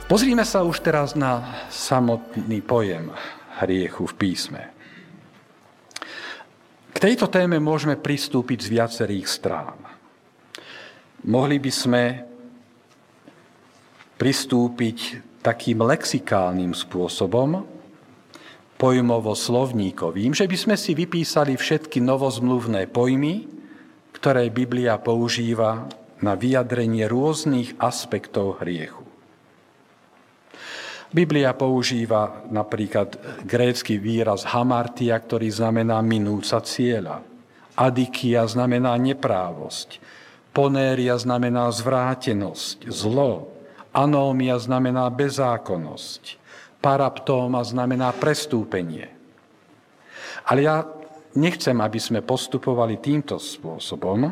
Pozrime sa už teraz na samotný pojem hriechu v písme. K tejto téme môžeme pristúpiť z viacerých strán. Mohli by sme pristúpiť takým lexikálnym spôsobom, pojmovo-slovníkovým, že by sme si vypísali všetky novozmluvné pojmy, ktoré Biblia používa na vyjadrenie rôznych aspektov hriechu. Biblia používa napríklad grécky výraz hamartia, ktorý znamená minúca cieľa. Adikia znamená neprávosť. Ponéria znamená zvrátenosť, zlo. Anómia znamená bezzákonnosť. Paraptóma znamená prestúpenie. Ale ja nechcem, aby sme postupovali týmto spôsobom.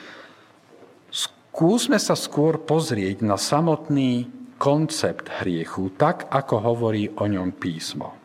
Skúsme sa skôr pozrieť na samotný koncept hriechu, tak ako hovorí o ňom písmo.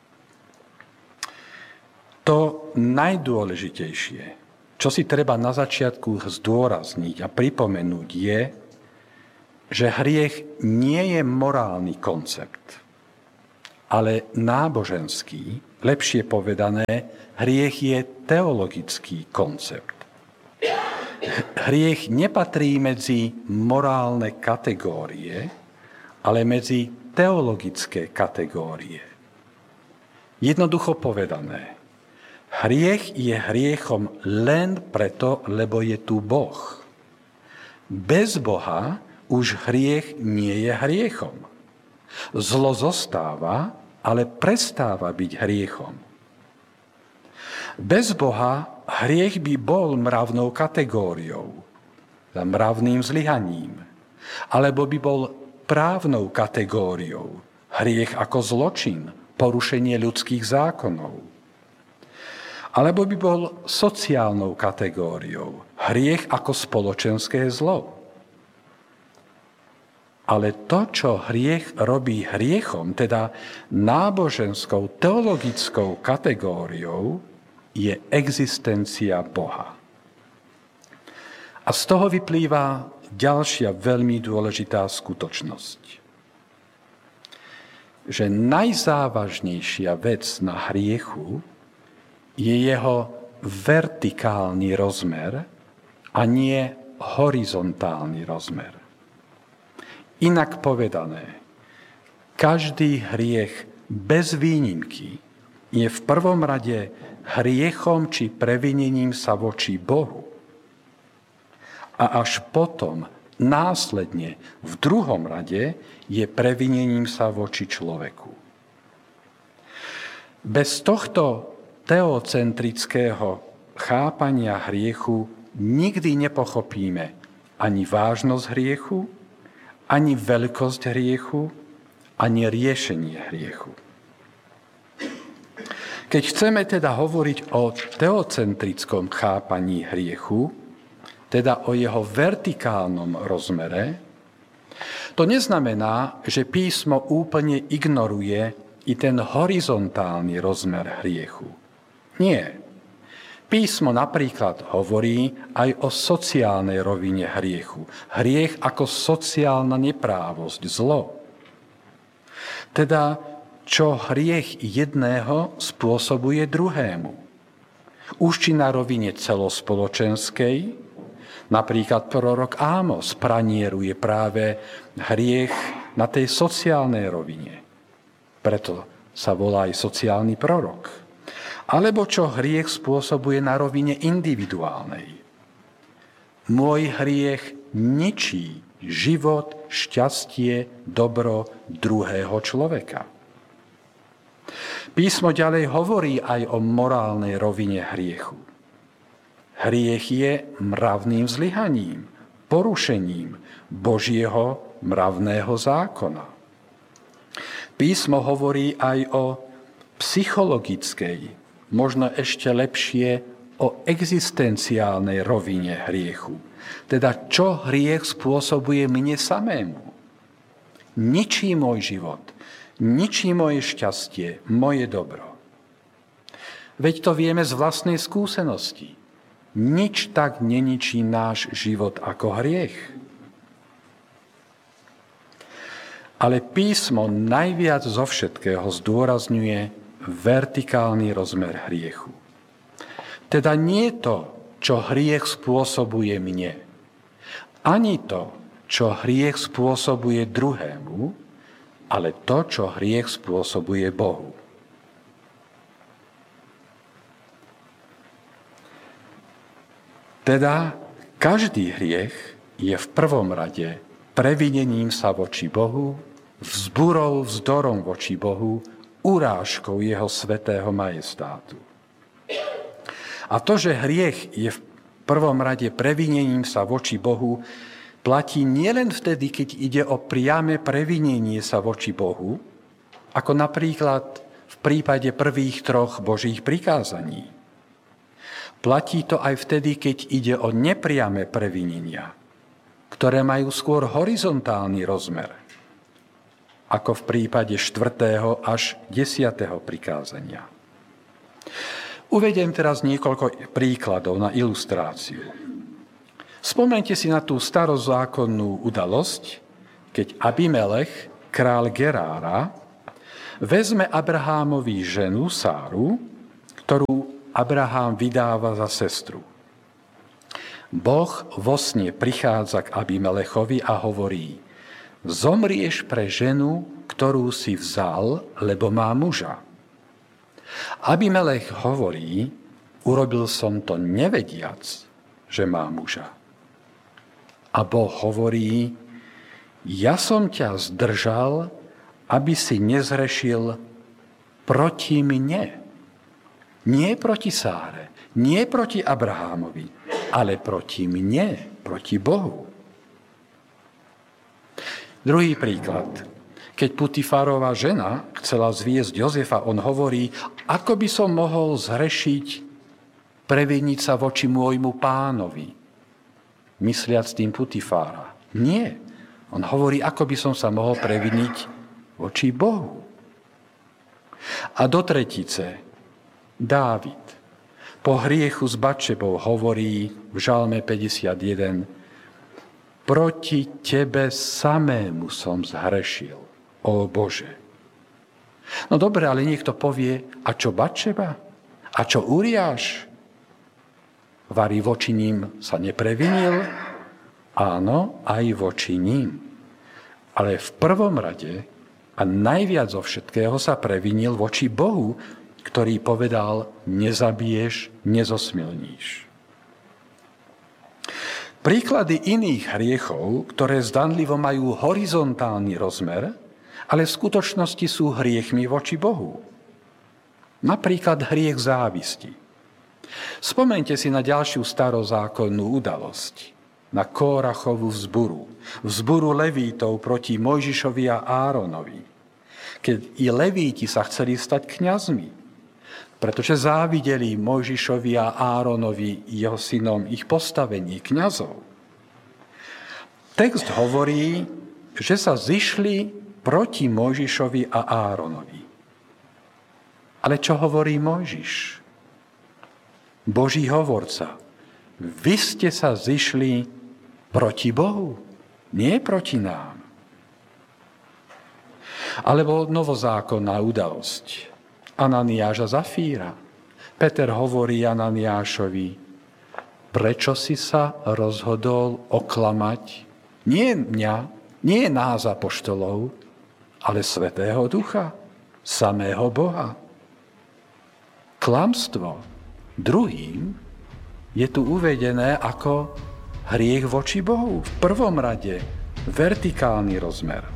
To najdôležitejšie, čo si treba na začiatku zdôrazniť a pripomenúť, je, že hriech nie je morálny koncept, ale náboženský, lepšie povedané, hriech je teologický koncept. Hriech nepatrí medzi morálne kategórie, ale medzi teologické kategórie. Jednoducho povedané, hriech je hriechom len preto, lebo je tu Boh. Bez Boha už hriech nie je hriechom. Zlo zostáva, ale prestáva byť hriechom. Bez Boha hriech by bol mravnou kategóriou, mravným zlyhaním, alebo by bol právnou kategóriou, hriech ako zločin, porušenie ľudských zákonov. Alebo by bol sociálnou kategóriou, hriech ako spoločenské zlo. Ale to, čo hriech robí hriechom, teda náboženskou, teologickou kategóriou, je existencia Boha. A z toho vyplýva ďalšia veľmi dôležitá skutočnosť. Že najzávažnejšia vec na hriechu je jeho vertikálny rozmer a nie horizontálny rozmer. Inak povedané, každý hriech bez výnimky je v prvom rade hriechom či previnením sa voči Bohu. A až potom, následne, v druhom rade, je previnením sa voči človeku. Bez tohto teocentrického chápania hriechu nikdy nepochopíme ani vážnosť hriechu, ani veľkosť hriechu, ani riešenie hriechu. Keď chceme teda hovoriť o teocentrickom chápaní hriechu, teda o jeho vertikálnom rozmere, to neznamená, že písmo úplne ignoruje i ten horizontálny rozmer hriechu. Nie. Písmo napríklad hovorí aj o sociálnej rovine hriechu. Hriech ako sociálna neprávosť, zlo. Teda, čo hriech jedného spôsobuje druhému. Už či na rovine celospoločenskej, napríklad prorok Ámos pranieruje práve hriech na tej sociálnej rovine. Preto sa volá aj sociálny prorok. Alebo čo hriech spôsobuje na rovine individuálnej. Môj hriech ničí život, šťastie, dobro druhého človeka. Písmo ďalej hovorí aj o morálnej rovine hriechu. Hriech je mravným zlyhaním, porušením Božieho mravného zákona. Písmo hovorí aj o psychologickej, možno ešte lepšie o existenciálnej rovine hriechu. Teda čo hriech spôsobuje mne samému. Ničí môj život, ničí moje šťastie, moje dobro. Veď to vieme z vlastnej skúsenosti. Nič tak neničí náš život ako hriech. Ale písmo najviac zo všetkého zdôrazňuje vertikálny rozmer hriechu. Teda nie to, čo hriech spôsobuje mne, ani to, čo hriech spôsobuje druhému, ale to, čo hriech spôsobuje Bohu. Teda každý hriech je v prvom rade previnením sa voči Bohu, vzburou, vzdorom voči Bohu, urážkou jeho svätého majestátu. A to, že hriech je v prvom rade previnením sa voči Bohu, platí nielen vtedy, keď ide o priame previnenie sa voči Bohu, ako napríklad v prípade prvých 3 Božích prikázaní. Platí to aj vtedy, keď ide o nepriame previnenia, ktoré majú skôr horizontálny rozmer, ako v prípade 4. až 10. prikázania. Uvediem teraz niekoľko príkladov na ilustráciu. Spomeňte si na tú starozákonnú udalosť, keď Abimelech, král Gerára, vezme Abrahámovi ženu Sáru, ktorú Abrahám vydáva za sestru. Boh vo sne prichádza k Abimelechovi a hovorí: zomrieš pre ženu, ktorú si vzal, lebo má muža. Abimelech hovorí: urobil som to nevediac, že má muža. A Boh hovorí: ja som ťa zdržal, aby si nezrešil proti mne. Nie proti Sáre, nie proti Abrahámovi, ale proti mne, proti Bohu. Druhý príklad. Keď Putifárová žena chcela zviesť Jozefa, on hovorí: ako by som mohol zhrešiť, previniť sa voči môjmu pánovi, mysliac tým Putifára. Nie. On hovorí, ako by som sa mohol previniť voči Bohu. A do tretice Dávid po hriechu s Batšebou hovorí v Žalme 51: proti tebe samému som zhrešil, ó Bože. No dobre, ale niekto povie: a čo Batšeba? A čo Uriáš? Vari voči ním sa neprevinil? Áno, aj voči ním. Ale v prvom rade a najviac zo všetkého sa previnil voči Bohu, ktorý povedal: nezabiješ, nezosmilníš. Príklady iných hriechov, ktoré zdanlivo majú horizontálny rozmer, ale v skutočnosti sú hriechmi voči Bohu. Napríklad hriech závisti. Spomeňte si na ďalšiu starozákonnú udalosť, na Kórachovú vzburu Levítov proti Mojžišovi a Áronovi, keď i Levíti sa chceli stať kňazmi, pretože závideli Mojžišovi a Áronovi, jeho synom, ich postavenie kňazov. Text hovorí, že sa zišli proti Mojžišovi a Áronovi. Ale čo hovorí Mojžiš? Boží hovorca: vy ste sa zišli proti Bohu, nie proti nám. Alebo novozákonná udalosť Ananiáš a Zafíra. Peter hovorí Ananiášovi: prečo si sa rozhodol oklamať nie mňa, nie nás apoštolov, ale Svätého Ducha, samého Boha? Klamstvo druhým je tu uvedené ako hriech voči Bohu. V prvom rade vertikálny rozmer.